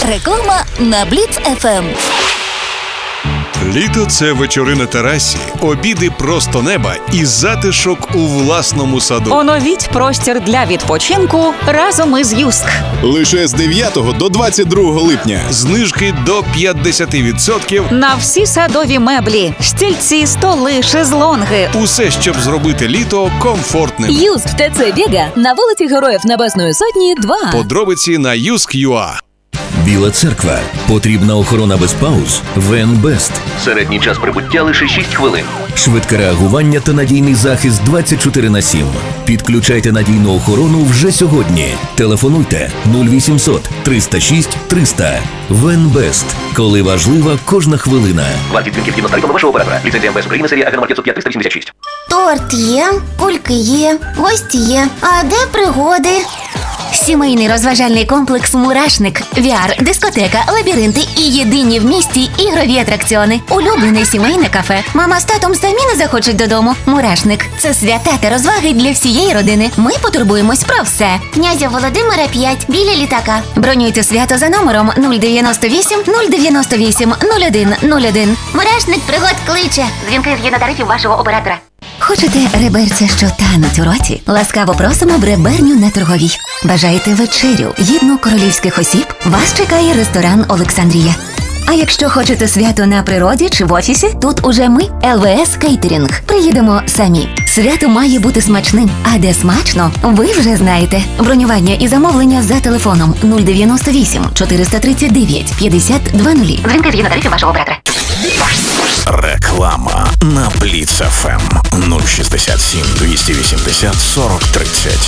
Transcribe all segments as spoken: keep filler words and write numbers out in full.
Реклама на Бліц еф ем. Літо – це вечори на терасі, обіди просто неба і затишок у власному саду. Оновіть простір для відпочинку разом із Юск. Лише з дев'ятого до двадцять другого липня. Знижки до п'ятдесят відсотків На всі садові меблі, стільці, столи, шезлонги. Усе, щоб зробити літо комфортним. Юск ТЦ Вега на вулиці Героїв Небесної Сотні, два. Подробиці на юск крапка ю а. Біла церква. Потрібна охорона без пауз. Венбест. Середній час прибуття лише шість хвилин. Швидке реагування та надійний захист двадцять чотири на сім. Підключайте надійну охорону вже сьогодні. Телефонуйте нуль вісімсот триста шість триста. Венбест. Коли важлива кожна хвилина. Вартість дзвінків згідно з тарифами вашого оператора. Ліцензія ем ве ес України, серія АГ номер п'ятсот п'ять триста вісімдесят шість. Торт є, кульки є, гості є. А де пригоди? Сімейний розважальний комплекс «Мурашник». ві ар, дискотека, лабіринти і єдині в місті ігрові атракціони. Улюблене сімейне кафе. Мама з татом самі не захочуть додому. «Мурашник» – це свята та розваги для всієї родини. Ми потурбуємось про все. Князя Володимира п'ять, біля літака. Бронюйте свято за номером нуль дев'яносто вісім нуль дев'яносто вісім нуль один нуль один. «Мурашник» пригод кличе. Дзвінки згідно тарифів вашого оператора. Хочете реберця, що тануть у роті? Ласкаво просимо в реберню на Торговій. Бажаєте вечерю, гідну королівських осіб? Вас чекає ресторан «Олександрія». А якщо хочете свято на природі чи в офісі, тут уже ми, ел ве ес Кейтерінг. Приїдемо самі. Свято має бути смачним. А де смачно, ви вже знаєте. Бронювання і замовлення за телефоном нуль дев'яносто вісім чотириста тридцять дев'ять п'ятдесят двадцять. Дзвінки згідно тарифів вашого оператора. Реклама на Бліц еф ем нуль шістдесят сім двісті вісімдесят сорок тридцять.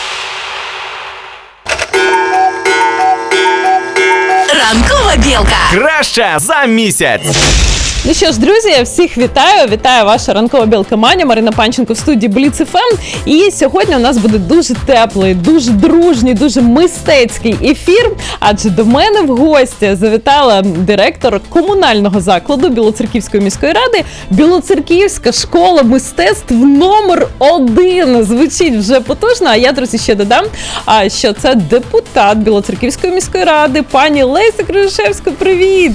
Ранкова білка. Краща за місяць. Ну що ж, друзі, я всіх вітаю. Вітаю ваша ранкова білка Маня, Марина Панченко в студії Бліц еф ем. І сьогодні у нас буде дуже теплий, дуже дружній, дуже мистецький ефір. Адже до мене в гості завітала директор комунального закладу Білоцерківської міської ради Білоцерківська школа мистецтв номер один. Звучить вже потужно, а я, друзі, ще додам, що це депутат Білоцерківської міської ради, пані Леся Крижишевська. Привіт!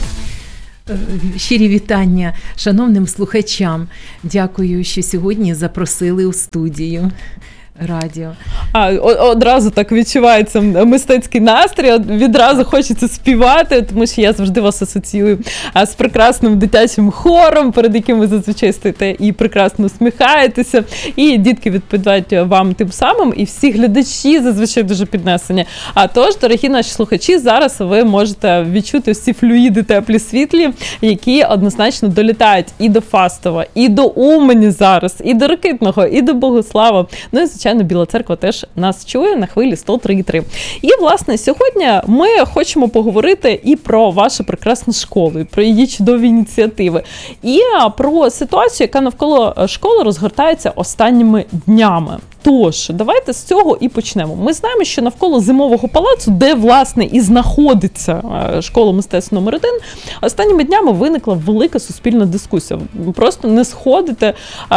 Щирі вітання шановним слухачам. Дякую, що сьогодні запросили у студію радіо. А, одразу так відчувається мистецький настрій, відразу хочеться співати, тому що я завжди вас асоціюю з прекрасним дитячим хором, перед яким ви зазвичай стоїте і прекрасно усміхаєтеся, і дітки відповідають вам тим самим, і всі глядачі зазвичай дуже піднесені. А тож, дорогі наші слухачі, зараз ви можете відчути всі флюїди теплі світлі, які однозначно долітають і до Фастова, і до Умані зараз, і до Ракитного, і до Богослава. Ну і, звичайно, Біла Церква теж нас чує на хвилі сто три і три. І, власне, сьогодні ми хочемо поговорити і про вашу прекрасну школу, і про її чудові ініціативи, і про ситуацію, яка навколо школи розгортається останніми днями. Тож, давайте з цього і почнемо. Ми знаємо, що навколо Зимового палацу, де, власне, і знаходиться школа мистецтв номер один, останніми днями виникла велика суспільна дискусія. Ви просто не сходите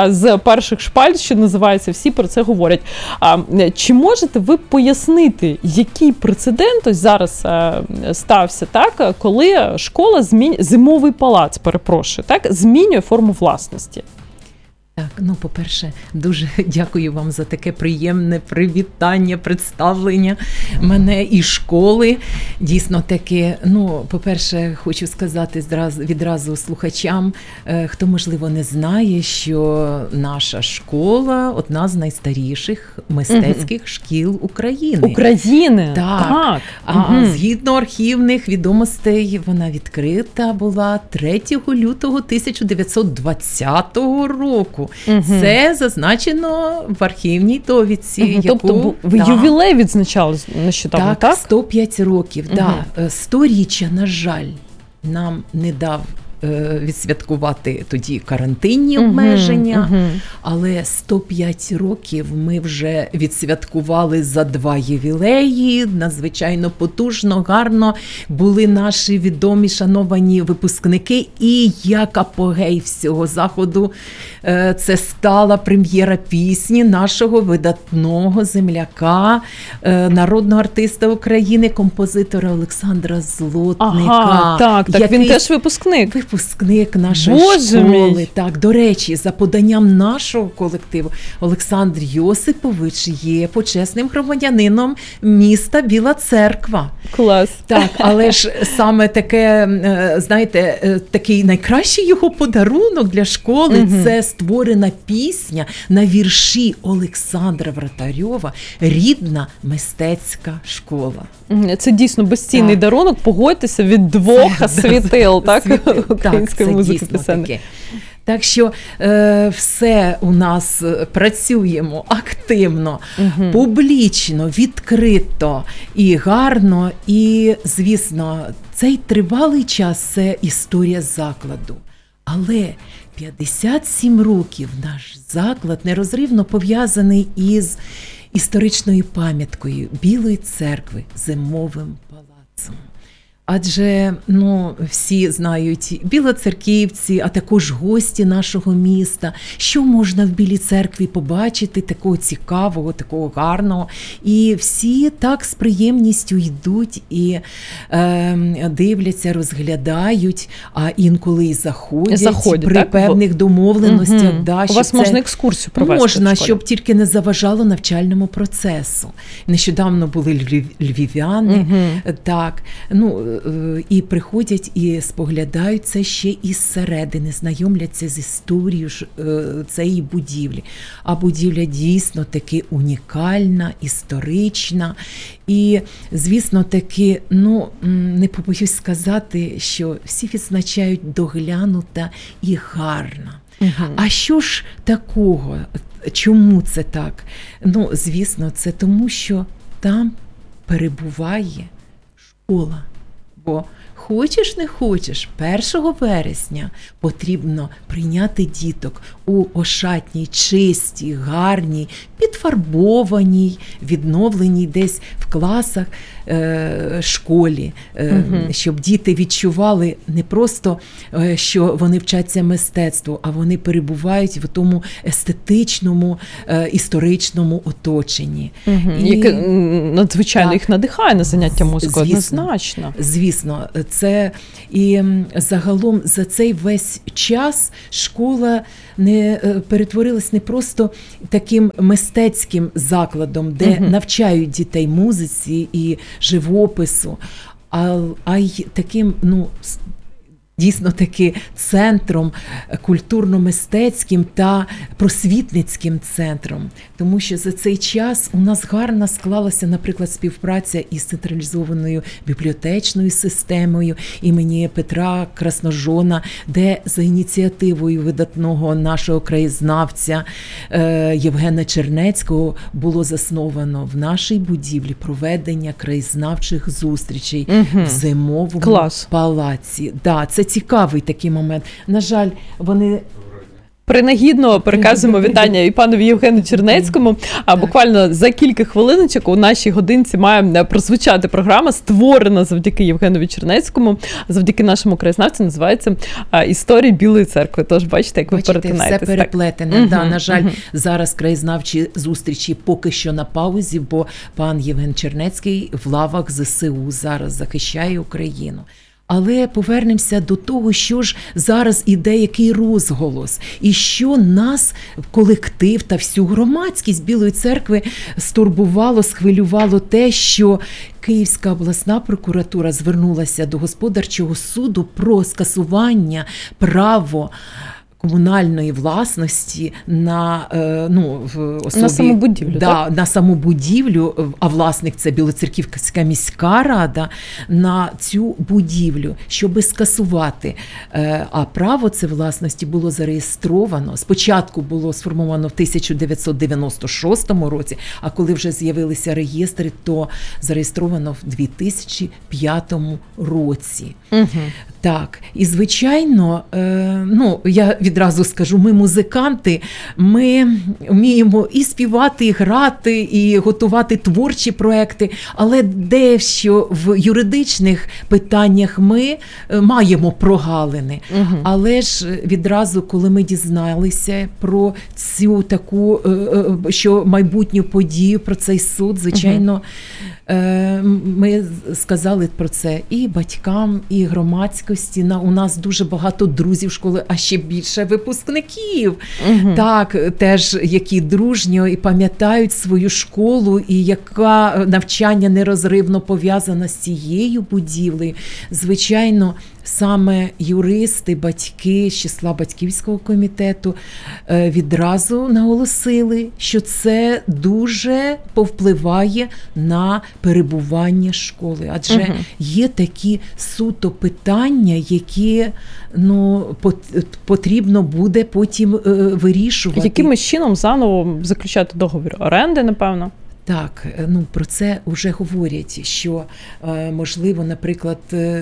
з перших шпальт, що називається, всі про це говорять. Чи можете ви пояснити, який прецедент ось зараз стався, так, коли школа змінює, Зимовий палац, перепрошую, так, змінює форму власності? Так, ну, по-перше, дуже дякую вам за таке приємне привітання, представлення мене і школи. Дійсно таке, ну, по-перше, хочу сказати зразу, відразу слухачам, хто, можливо, не знає, що наша школа – одна з найстаріших мистецьких угу. шкіл України. України? Так. так. А угу. згідно архівних відомостей, вона відкрита була третього лютого тисяча дев'ятсот двадцятого року. Угу. Це зазначено в архівній довідці. Угу. Яку, тобто ви да. ювілей відзначали нещодавно, так? Так, сто п'ять років. Угу. Да. сторіччя, на жаль, нам не дав е, відсвяткувати тоді карантинні Мгм, обмеження, мгм. але сто п'ять років ми вже відсвяткували за два ювілеї, надзвичайно потужно, гарно були наші відомі, шановані випускники, і як апогей всього заходу е, це стала прем'єра пісні нашого видатного земляка, е, народного артиста України, композитора Олександра Злотника. Ага, так, так він який теж випускник. Випускник нашої Боже школи. мій. Так, до речі, за поданням нашого колективу, Олександр Йосипович є почесним громадянином міста Біла Церква. Клас. Так, але ж саме таке, е, знаєте, е, такий найкращий його подарунок для школи Мгм. це створена пісня на вірші Олександра Вратарьова «Рідна мистецька школа». Мгм, Це дійсно безцінний Так. дарунок. Погодьтеся, від двох Це- світил, так? Світил. Української Так, це музики дійсно пісенної. таке. Так що е, все у нас е, працюємо активно, Мгм. публічно, відкрито і гарно. І, звісно, цей тривалий час – це історія закладу. Але п'ятдесят сім років наш заклад нерозривно пов'язаний із історичною пам'яткою Білої церкви, Зимовим палацом. Адже ну, всі знають білоцерківці, а також гості нашого міста, що можна в Білій церкві побачити такого цікавого, такого гарного. І всі так з приємністю йдуть і е, дивляться, розглядають, а інколи і заходять, Заходять, при так? певних домовленостях. Мгм. Да, У що вас це можна екскурсію провести можна, в школі? щоб тільки не заважало навчальному процесу. Нещодавно були львів, львів'яни, Мгм. так, ну, е, і приходять і споглядають це ще із середини, знайомляться з історією ж, е, цієї будівлі. А будівля дійсно таки унікальна, історична. І, звісно, таки, ну, м, не побоюсь сказати, що всі відзначають доглянута і гарна. Мгм. А що ж такого? Чому це так? Ну, звісно, це тому, що там перебуває школа. Бо хочеш не хочеш, першого вересня потрібно прийняти діток у ошатній, чистій, гарній, підфарбованій, відновленій десь в класах е, школі, е, Мгм. щоб діти відчували не просто, е, що вони вчаться мистецтву, а вони перебувають в тому естетичному, е, історичному оточенні. Мгм. І- Яке м, надзвичайно Так. їх надихає на заняття музикою, Звісно. однозначно. Звісно, це і м, загалом за цей весь час школа не е, перетворилась не просто таким мистецьким закладом, де Мгм. навчають дітей музиці і живопису, а, а й таким, ну, с- дійсно таки центром культурно-мистецьким та просвітницьким центром. Тому що за цей час у нас гарно склалася, наприклад, співпраця із централізованою бібліотечною системою імені Петра Красножона, де за ініціативою видатного нашого краєзнавця е, Євгена Чернецького було засновано в нашій будівлі проведення краєзнавчих зустрічей Мгм. в Зимовому Клас. палаці. Да, це цікавий такий момент. На жаль, вони Принагідно переказуємо вітання і панові Євгену Чернецькому. А буквально за кілька хвилиночок у нашій годинці має прозвучати програма, створена завдяки Євгенові Чернецькому, завдяки нашому краєзнавцю, називається а, «Історії Білої церкви». Тож бачите, як ви бачите, перетинаєтесь. все так. переплетене. Мгм, Да, на жаль, мгм. зараз краєзнавчі зустрічі поки що на паузі, бо пан Євген Чернецький в лавах ЗСУ зараз захищає Україну. Але повернемося до того, що ж зараз іде, який розголос, і що нас, колектив та всю громадськість Білої церкви стурбувало, схвилювало те, що Київська обласна прокуратура звернулася до господарчого суду про скасування право комунальної власності на, е, ну, в особі, На саму будівлю, да, так? на саму будівлю, а власник це Білоцерківська міська рада, на цю будівлю, щоби скасувати. Е, а право це власності було зареєстровано. Спочатку було сформовано в тисяча дев'ятсот дев'яносто шостому році, а коли вже з'явилися реєстри, то зареєстровано в дві тисячі п'ятому році. Мгм. Так, і звичайно, е, ну я відразу скажу, ми музиканти, ми вміємо і співати, і грати, і готувати творчі проекти, але дещо в юридичних питаннях ми е, маємо прогалини. Угу. Але ж відразу, коли ми дізналися про цю таку, е, е, що майбутню подію, про цей суд, звичайно, угу. Ми сказали про це і батькам, і громадськості. У нас дуже багато друзів школи, а ще більше випускників. Угу. Так, теж, які дружньо і пам'ятають свою школу, і яка навчання нерозривно пов'язана з цією будівлею. Звичайно, саме юристи, батьки з числа батьківського комітету відразу наголосили, що це дуже повпливає на перебування школи. Адже угу. є такі суто питання, які ну, потрібно буде потім вирішувати. Якимось чином заново заключати договір оренди, напевно? Так, ну про це вже говорять, що е, можливо, наприклад,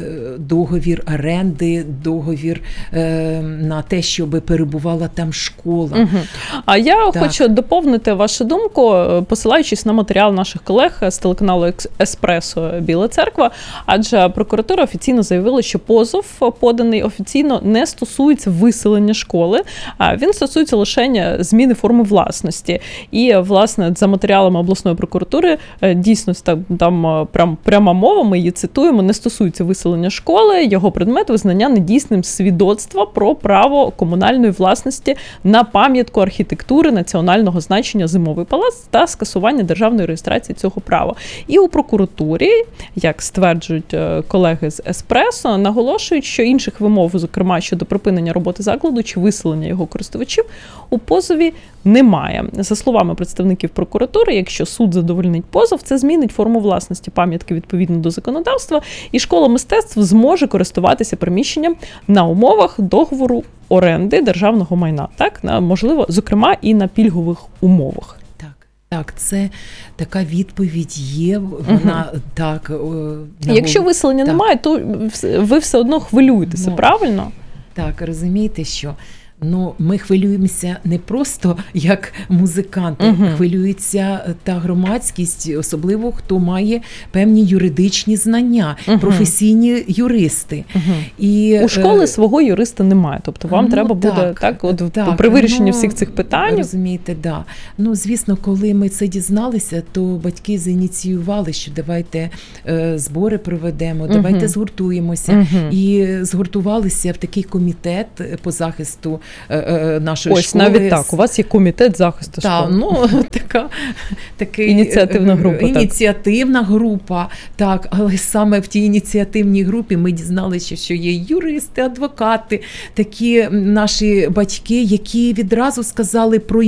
договір оренди, договір е, на те, щоб перебувала там школа. Угу. А я так. хочу доповнити вашу думку, посилаючись на матеріал наших колег з телеканалу «Еспресо Біла Церква», адже прокуратура офіційно заявила, що позов, поданий офіційно, не стосується виселення школи, а він стосується лише зміни форми власності. І, власне, за матеріалами обласної прокуратури дійсно там прям пряма мова, ми її цитуємо, не стосується виселення школи, його предмет визнання недійсним свідоцтва про право комунальної власності на пам'ятку архітектури національного значення Зимовий палац та скасування державної реєстрації цього права. І у прокуратурі, як стверджують колеги з «Еспресо», наголошують, що інших вимог, зокрема щодо припинення роботи закладу чи виселення його користувачів, у позові немає. За словами представників прокуратури, якщо суд задовольнить позов, це змінить форму власності пам'ятки відповідно до законодавства, і школа мистецтв зможе користуватися приміщенням на умовах договору оренди державного майна. Так, на, можливо, зокрема, і на пільгових умовах. Так, це така відповідь є, вона угу. так... На Якщо гол... виселення так. немає, то ви все одно хвилюєтеся, ну, правильно? Так, розумієте, що ну, ми хвилюємося не просто як музиканти, uh-huh. хвилюється та громадськість, особливо хто має певні юридичні знання, uh-huh. професійні юристи. Uh-huh. І, у школи е... свого юриста немає, тобто вам ну, треба так, буде так, от, так, при вирішенні ну, всіх цих питань. Розумієте, да. Ну, звісно, коли ми це дізналися, то батьки зініціювали, що давайте е, збори проведемо, uh-huh. давайте згуртуємося. Uh-huh. І згуртувалися в такий комітет по захисту нашої Ось, школи. Ось, навіть так, у вас є комітет захисту та, школи. Ну, така, такий, ініціативна група. Ініціативна так. група, так, але саме в тій ініціативній групі ми дізналися, що є юристи, адвокати, такі наші батьки, які відразу сказали про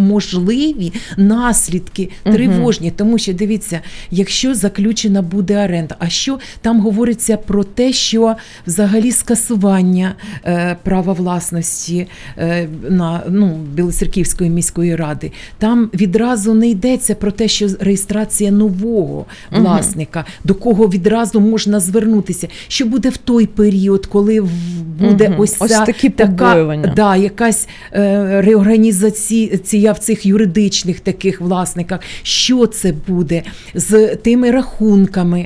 можливі наслідки тривожні, угу. тому що, дивіться, якщо заключена буде оренда, а що там говориться про те, що взагалі скасування е, права власності на ну, Білоцерківської міської ради. Там відразу не йдеться про те, що реєстрація нового власника, угу. до кого відразу можна звернутися. Що буде в той період, коли буде угу. ось ця ось такі така, да, якась е, реорганізація в цих юридичних таких власниках. Що це буде з тими рахунками,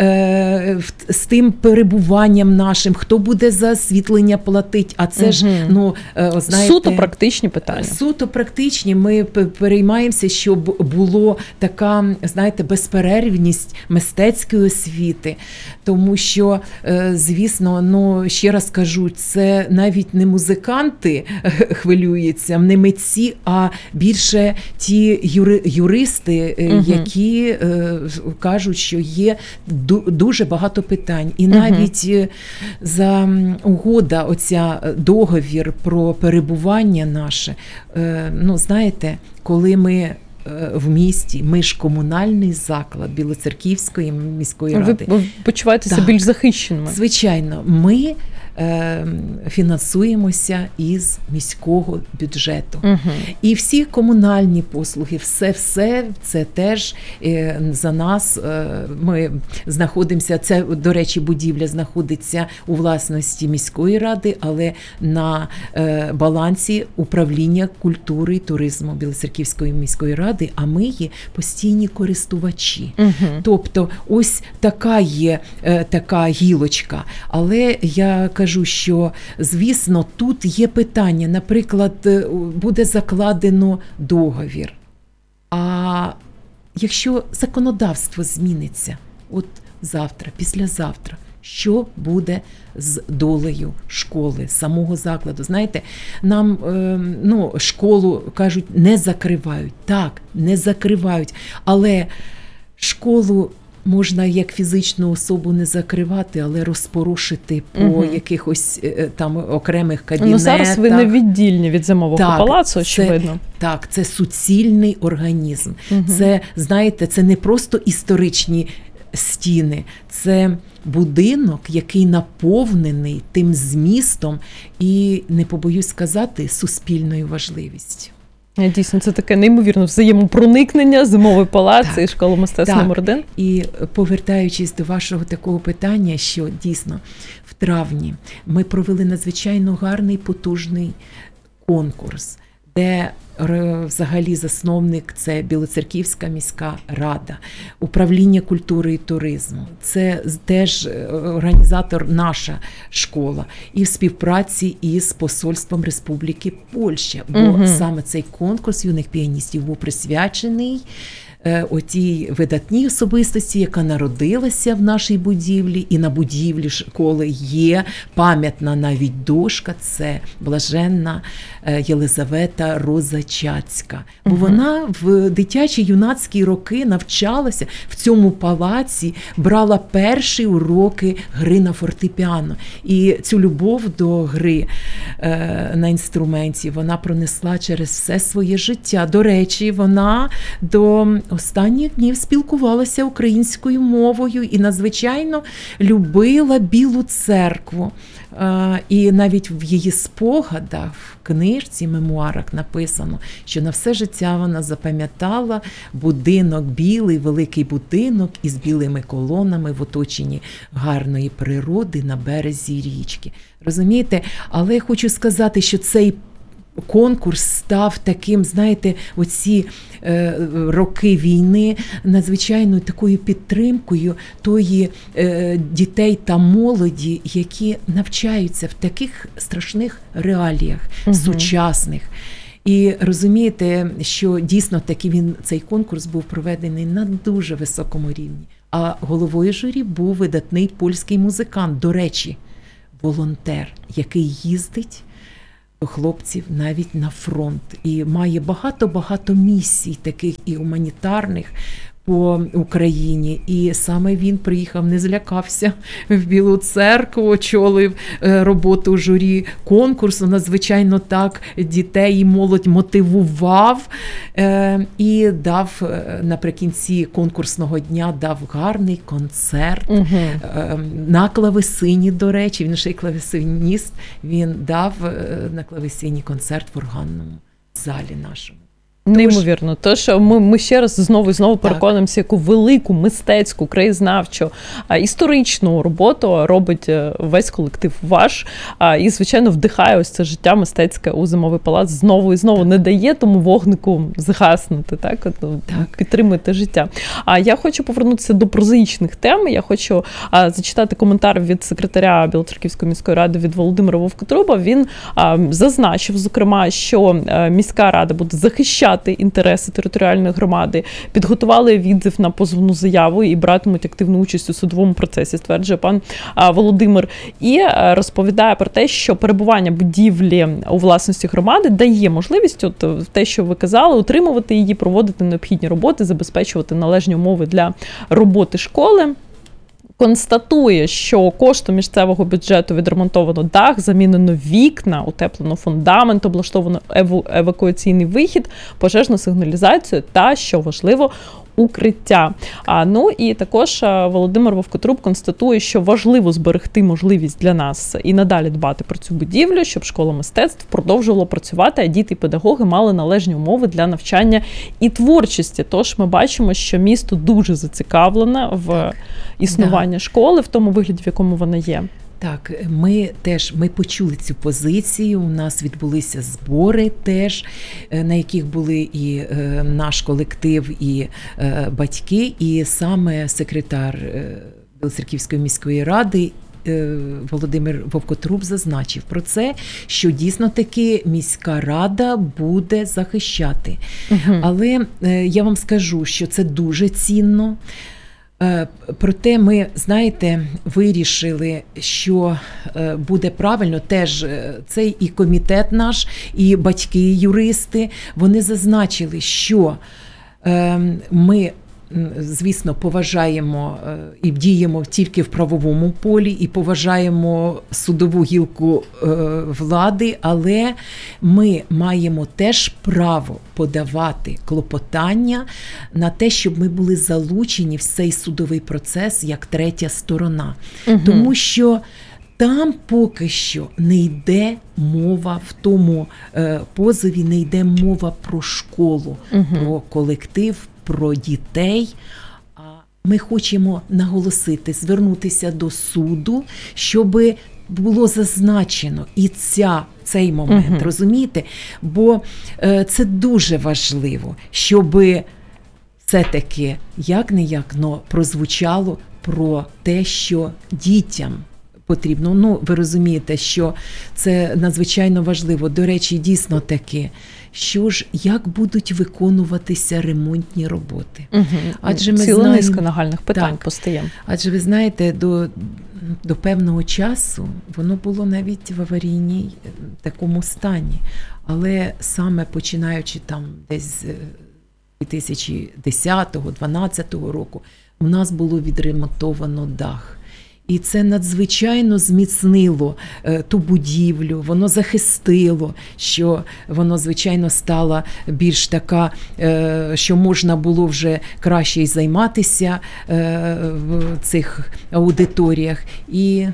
е, з тим перебуванням нашим, хто буде за освітлення платить, а це угу. ж, ну, знаєте, суто практичні питання. Суто практичні. Ми переймаємося, щоб було така, знаєте, безперервність мистецької освіти. Тому що, звісно, ну, ще раз кажу, це навіть не музиканти хвилюються, не митці, а більше ті юри, юристи, угу. які е, кажуть, що є дуже багато питань. І навіть угу. за угода, оця договір про перебування наше, е, ну, знаєте, коли ми в місті, ми ж комунальний заклад Білоцерківської міської ради. Ви почуваєтеся так, більш захищеними. Звичайно, ми е, фінансуємося із міського бюджету. Угу. І всі комунальні послуги, все-все, це теж е, за нас. Е, ми знаходимося, це, до речі, будівля знаходиться у власності міської ради, але на е, балансі управління культури і туризму Білоцерківської міської ради, а ми є постійні користувачі. Угу. Тобто ось така є е, така гілочка. Але я кажу, що, звісно, тут є питання. Наприклад, е, буде закладено договір. А якщо законодавство зміниться, от завтра, післязавтра, що буде з долею школи, самого закладу? Знаєте, нам е, ну, школу, кажуть, не закривають. Так, не закривають. Але школу можна як фізичну особу не закривати, але розпорошити по Угу. якихось е, там окремих кабінетах. Ну, зараз ви не віддільні від зимового Так, палацу, це- очевидно. Так, це суцільний організм. Угу. Це, знаєте, це не просто історичні стіни, це будинок, який наповнений тим змістом і, не побоюсь сказати, суспільною важливістю. Дійсно, це таке неймовірне взаємопроникнення, зимовий палац Так. і школа мистецтв Так. номер один. І повертаючись до вашого такого питання, що дійсно в травні ми провели надзвичайно гарний, потужний конкурс, де р- взагалі засновник – це Білоцерківська міська рада, управління культури і туризму. Це з- теж е, організатор наша школа. І в співпраці із Посольством Республіки Польща. Бо Мгм. саме цей конкурс юних піаністів був присвячений е, отій видатній особистості, яка народилася в нашій будівлі, і на будівлі школи є пам'ятна навіть дошка, це блаженна е, Єлизавета Розачацька. Бо Мгм. вона в дитячі юнацькі роки навчалася в цьому палаці, брала перші уроки гри на фортепіано. І цю любов до гри е, на інструменті вона пронесла через все своє життя. До речі, вона до останніх днів спілкувалася українською мовою і надзвичайно любила Білу церкву. Е, І навіть в її спогадах, в книжці, мемуарах написано, що на все життя вона запам'ятала будинок білий, великий будинок із білими колонами в оточенні гарної природи на березі річки. Розумієте? Але я хочу сказати, що цей конкурс став таким, знаєте, оці е, роки війни надзвичайно такою підтримкою тої е, дітей та молоді, які навчаються в таких страшних реаліях, Мгм. сучасних. І розумієте, що дійсно таки він, цей конкурс був проведений на дуже високому рівні. А головою журі був видатний польський музикант, до речі, волонтер, який їздить до хлопців навіть на фронт. І має багато-багато місій таких і гуманітарних по Україні. І саме він приїхав, не злякався в Білу церкву, очолив е, роботу журі конкурсу, надзвичайно так дітей і молодь мотивував е, і дав е, наприкінці конкурсного дня дав гарний концерт. Угу. Е, На клавесині, до речі, він ще й клавесиніст, він дав е, на клавесині концерт в органному залі нашому. Неймовірно. То, що ми, ми ще раз знову і знову Так. переконуємося, яку велику мистецьку, краєзнавчу, а, історичну роботу робить е, весь колектив ваш. А, і, звичайно, вдихає ось це життя мистецьке у зимовий палац знову і знову. Не дає тому вогнику згаснути, так? От, ну, Так. підтримуєте життя. А я хочу повернутися до прозаїчних тем. Я хочу а, зачитати коментар від секретаря Білоцерківської міської ради від Володимира Вовкотруба. Він а, зазначив, зокрема, що а, міська рада буде захищати інтереси територіальної громади, підготували відзив на позовну заяву і братимуть активну участь у судовому процесі, стверджує пан а, Володимир. І а, розповідає про те, що перебування будівлі у власності громади дає можливість, от в те, що ви казали, утримувати її, проводити необхідні роботи, забезпечувати належні умови для роботи школи. Констатує, що коштом місцевого бюджету відремонтовано дах, замінено вікна, утеплено фундамент, облаштовано еву- евакуаційний вихід, пожежну сигналізацію та, що важливо, укриття. А, ну і також а, Володимир Вовкотруб констатує, що важливо зберегти можливість для нас і надалі дбати про цю будівлю, щоб школа мистецтв продовжувала працювати, а діти і педагоги мали належні умови для навчання і творчості. Тож ми бачимо, що місто дуже зацікавлене в існування Да. школи в тому вигляді, в якому вона є. Так, ми теж ми почули цю позицію. У нас відбулися збори теж, е, на яких були і е, наш колектив, і е, батьки, і саме секретар е, Білоцерківської міської ради е, Володимир Вовкотруб зазначив про це, що дійсно таки міська рада буде захищати. Угу. Але е, я вам скажу, що це дуже цінно. Проте ми, знаєте, вирішили, що буде правильно, теж цей і комітет наш, і батьки, і юристи, вони зазначили, що ми, звісно, поважаємо і діємо тільки в правовому полі, і поважаємо судову гілку влади, але ми маємо теж право подавати клопотання на те, щоб ми були залучені в цей судовий процес як третя сторона. Угу. Тому що там поки що не йде мова в тому е, позові, не йде мова про школу, угу. про колектив, про дітей. А ми хочемо наголосити, звернутися до суду, щоб було зазначено і ця, цей момент, угу. розумієте? Бо е, це дуже важливо, щоб все-таки як-не-як, но прозвучало про те, що дітям потрібно. Ну, ви розумієте, що це надзвичайно важливо. До речі, дійсно таки, що ж, як будуть виконуватися ремонтні роботи? Угу. Адже ми Ціла знаємо, низка нагальних питань так, постає. Адже ви знаєте, до, до певного часу воно було навіть в аварійній такому стані. Але саме починаючи там десь дві тисячі десятого-дванадцятого року у нас було відремонтовано дах. І це надзвичайно зміцнило е, ту будівлю, воно захистило, що воно, звичайно, стало більш така, е, що можна було вже краще й займатися е, в цих аудиторіях. І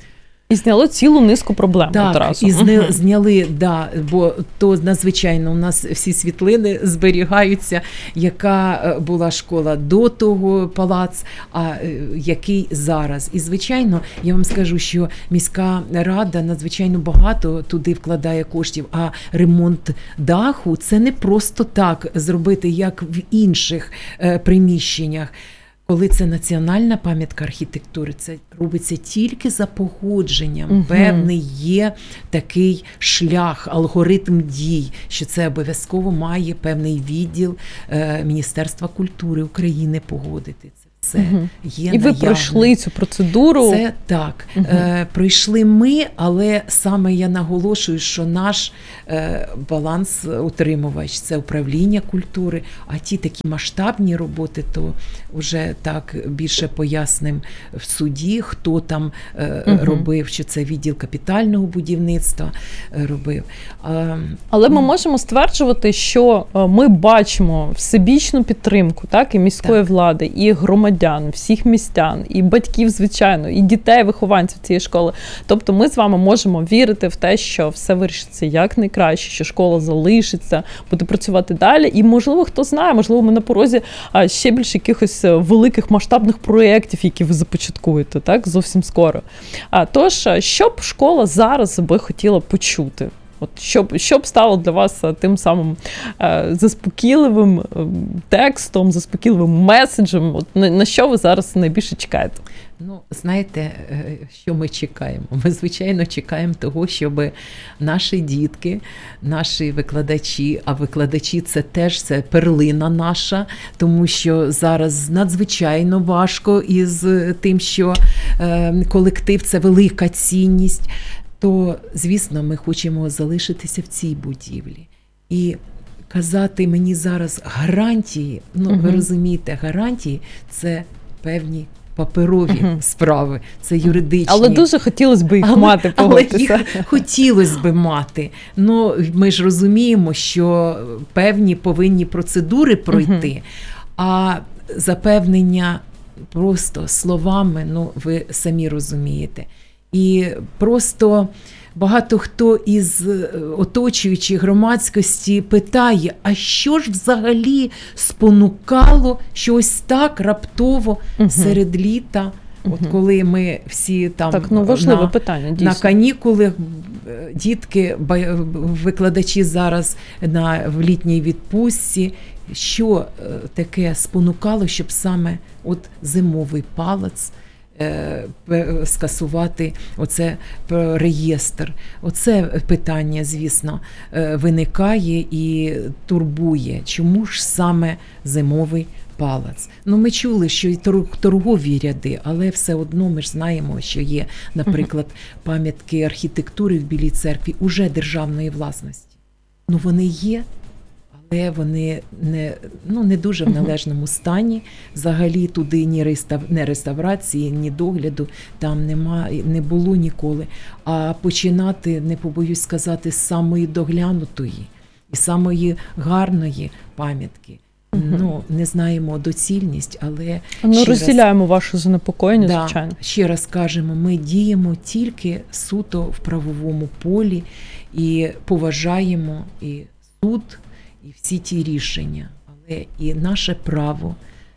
І зняло цілу низку проблем так, одразу. І зня, зняли, да, бо то надзвичайно у нас всі світлини зберігаються, яка була школа до того, палац, а який зараз. І, звичайно, я вам скажу, що міська рада надзвичайно багато туди вкладає коштів, а ремонт даху – це не просто так зробити, як в інших е, приміщеннях. Коли це національна пам'ятка архітектури, це робиться тільки за погодженням. Угу. Певний є такий шлях, алгоритм дій, що це обов'язково має певний відділ е, Міністерства культури України погодити. Це все угу. є І ви наявне. пройшли цю процедуру? Це так. Угу. Е, пройшли ми, але саме я наголошую, що наш е, баланс-утримувач – це управління культури, а ті такі масштабні роботи, то вже так більше поясним в суді, хто там е, угу. робив, що це відділ капітального будівництва е, робив. Е, але ми можемо стверджувати, що ми бачимо всебічну підтримку, так, і міської так. влади, і громадян, всіх містян, і батьків, звичайно, і дітей, вихованців цієї школи. Тобто ми з вами можемо вірити в те, що все вирішиться як найкраще, що школа залишиться, буде працювати далі. І, можливо, хто знає, можливо, ми на порозі ще більше якихось великих масштабних проєктів, які ви започаткуєте, так, зовсім скоро. А, тож, що б школа зараз би хотіла почути? От щоб, щоб стало для вас тим самим е, заспокійливим е, текстом, заспокійливим меседжем? От на, на що ви зараз найбільше чекаєте? Ну, знаєте, що ми чекаємо? Ми, звичайно, чекаємо того, щоб наші дітки, наші викладачі, а викладачі – це теж це перлина наша, тому що зараз надзвичайно важко із тим, що е, колектив – це велика цінність, то, звісно, ми хочемо залишитися в цій будівлі. І казати мені зараз гарантії, ну, угу. ви розумієте, гарантії – це певні паперові угу. справи, це юридичні. Але дуже хотілося б їх але, мати, погодьтеся. Але їх хотілося б мати. Ну, ми ж розуміємо, що певні повинні процедури пройти, угу. А запевнення просто словами, ну ви самі розумієте. І просто багато хто із оточуючих громадськості питає, а що ж взагалі спонукало, що ось так раптово угу. серед літа, угу. от коли ми всі там так, ну, важливе на, питання, дійсно. на канікулах, дітки, викладачі зараз на, в літній відпустці, що таке спонукало, щоб саме от зимовий палац скасувати оце реєстр. Оце питання, звісно, виникає і турбує. Чому ж саме зимовий палац? Ну, ми чули, що і торгові ряди, але все одно ми ж знаємо, що є, наприклад, пам'ятки архітектури в Білій церкві уже державної власності. Ну, вони є, але вони не, ну, не дуже в належному стані. Взагалі туди ні рестав... не реставрації, ні догляду там нема, не було ніколи. А починати, не побоюсь сказати, з самої доглянутої і самої гарної пам'ятки. Угу. Ну, не знаємо доцільність, але... Ну, розділяємо раз... ваше занепокоєння, да, звичайно. Ще раз кажемо, ми діємо тільки суто в правовому полі і поважаємо і суд, і всі ті рішення, але і наше право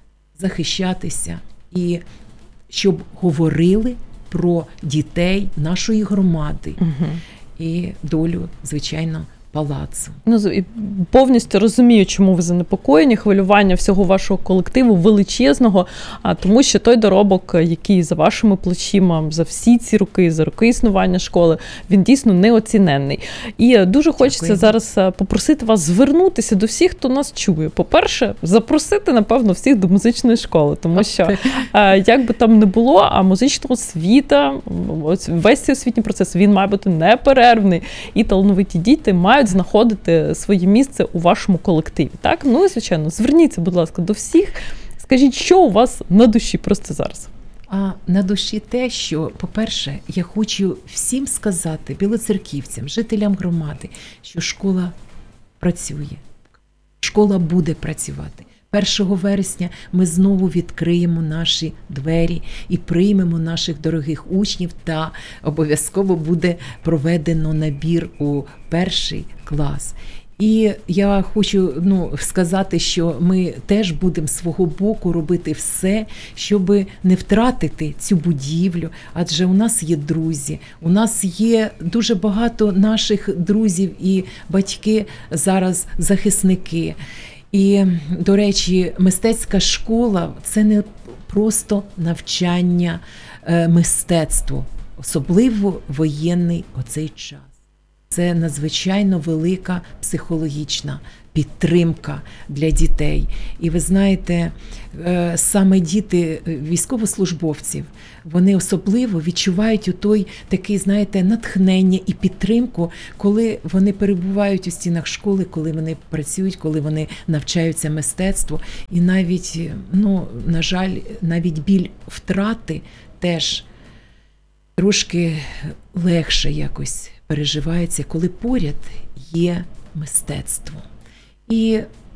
захищатися, і щоб говорили про дітей нашої громади угу. і долю, звичайно, палацу. Ну, і повністю розумію, чому ви занепокоєні, хвилювання всього вашого колективу величезного, а тому що той доробок, який за вашими плечима, за всі ці роки, за роки існування школи, він дійсно неоціненний. І дуже хочеться Дякую. зараз попросити вас звернутися до всіх, хто нас чує. По-перше, запросити, напевно, всіх до музичної школи, тому що, як би там не було, а музична освіта, весь цей освітній процес, він має бути неперервний, і талановиті діти мають знаходити своє місце у вашому колективі. Так? Ну і, звичайно, зверніться, будь ласка, до всіх. Скажіть, що у вас на душі просто зараз? А на душі те, що, по-перше, я хочу всім сказати, білоцерківцям, жителям громади, що школа працює. Школа буде працювати. першого вересня ми знову відкриємо наші двері і приймемо наших дорогих учнів, та обов'язково буде проведено набір у перший клас. І я хочу ну, сказати, що ми теж будемо з свого боку робити все, щоб не втратити цю будівлю, адже у нас є друзі, у нас є дуже багато наших друзів і батьки зараз захисники. І, до речі, мистецька школа – це не просто навчання мистецтву, особливо воєнний оцей час. Це надзвичайно велика психологічна підтримка для дітей. І ви знаєте, саме діти військовослужбовців, вони особливо відчувають у той такий, знаєте, натхнення і підтримку, коли вони перебувають у стінах школи, коли вони працюють, коли вони навчаються мистецтву. І навіть, ну, на жаль, навіть біль втрати теж трошки легше якось переживається, коли поряд є мистецтво. І,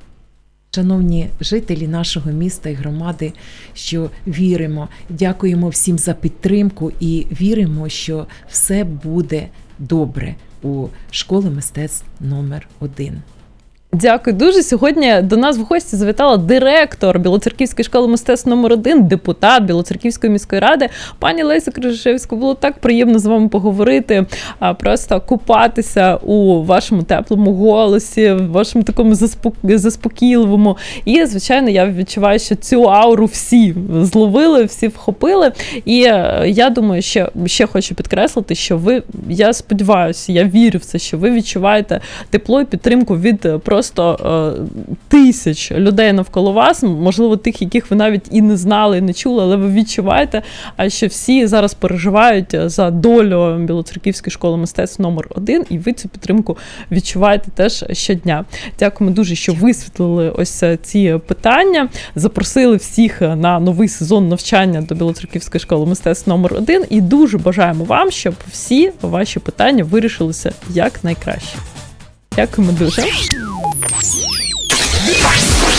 шановні жителі нашого міста і громади, що віримо, дякуємо всім за підтримку і віримо, що все буде добре у школі мистецтв номер один. Дякую дуже. Сьогодні до нас в гості завітала директор Білоцерківської школи мистецтв номер один, депутат Білоцерківської міської ради, пані Леся Крижишевська. Було так приємно з вами поговорити, просто купатися у вашому теплому голосі, в вашому такому заспокійливому. І, звичайно, я відчуваю, що цю ауру всі зловили, всі вхопили. І я думаю, що ще хочу підкреслити, що ви, я сподіваюся, я вірю в це, що ви відчуваєте тепло і підтримку від просто Просто е, тисяч людей навколо вас, можливо, тих, яких ви навіть і не знали, і не чули, але ви відчуваєте, що всі зараз переживають за долю Білоцерківської школи мистецтв номер один, і ви цю підтримку відчуваєте теж щодня. Дякуємо дуже, що висвітлили ось ці питання, запросили всіх на новий сезон навчання до Білоцерківської школи мистецтв номер один, і дуже бажаємо вам, щоб всі ваші питання вирішилися якнайкраще. Дякуємо дуже.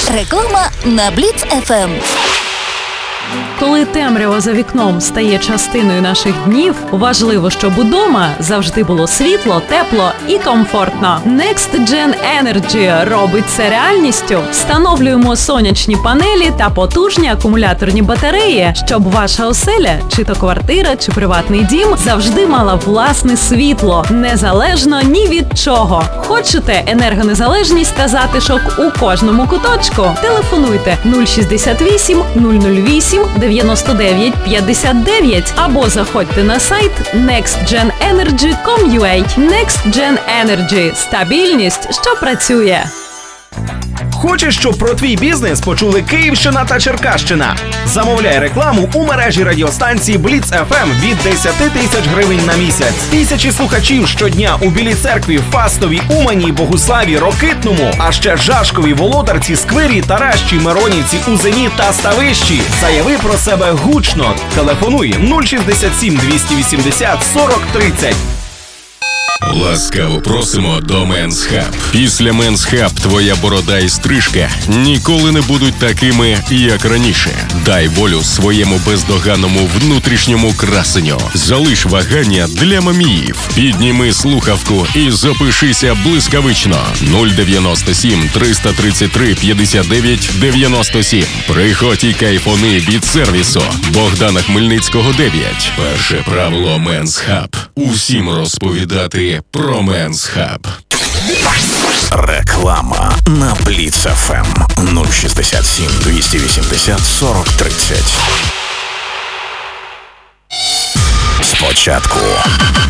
Реклама на Бліц еф ем. Коли темрява за вікном стає частиною наших днів, важливо, щоб удома завжди було світло, тепло і комфортно. Next Gen Energy робить це реальністю. Встановлюємо сонячні панелі та потужні акумуляторні батареї, щоб ваша оселя, чи то квартира, чи приватний дім, завжди мала власне світло, незалежно ні від чого. Хочете енергонезалежність та затишок у кожному куточку? Телефонуйте нуль шістдесят вісім нуль нуль вісім дев'яносто дев'ять п'ятдесят дев'ять або заходьте на сайт некст джен енерджі крапка ком крапка ю а. Next Gen Energy – стабільність, що працює. Хочеш, щоб про твій бізнес почули Київщина та Черкащина? Замовляй рекламу у мережі радіостанції Бліц еф ем від десять тисяч гривень на місяць. Тисячі слухачів щодня у Білій Церкві, Фастовій, Умані, Богуславі, Рокитному, а ще Жашкові, Володарці, Сквирі, Таращі, Миронівці, Узені та Ставищі. Заяви про себе гучно. Телефонуй нуль шістдесят сім двісті вісімдесят сорок тридцять. Ласкаво просимо до Men's Hub. Після Men's Hub твоя борода і стрижка ніколи не будуть такими, як раніше. Дай волю своєму бездоганному внутрішньому красенню. Залиш вагання для маміїв. Підніми слухавку і запишися блискавично. нуль дев'яносто сім триста тридцять три п'ятдесят дев'ять дев'яносто сім. Приходь і кайфони від сервісу. Богдана Хмельницького, дев'ять. Перше правило Men's Hub. Усім розповідати про Men's Hub. Реклама на Бліц еф ем нуль шістдесят сім двісті вісімдесят сорок тридцять. Спочатку